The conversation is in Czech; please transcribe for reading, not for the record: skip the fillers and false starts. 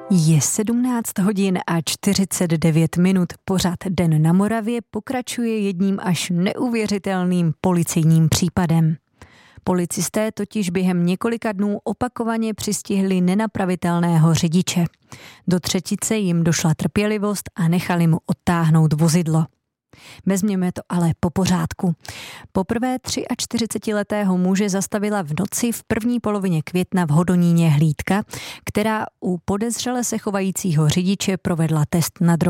Je 17 hodin a 49 minut. Pořad Den na Moravě pokračuje jedním až neuvěřitelným policejním případem. Policisté totiž během několika dnů opakovaně přistihli nenapravitelného řidiče. Do třetice jim došla trpělivost a nechali mu odtáhnout vozidlo. Vezměme to ale po pořádku. Poprvé 43letého muže zastavila v noci v první polovině května v Hodoníně hlídka, která u podezřele se chovajícího řidiče provedla test na drogy.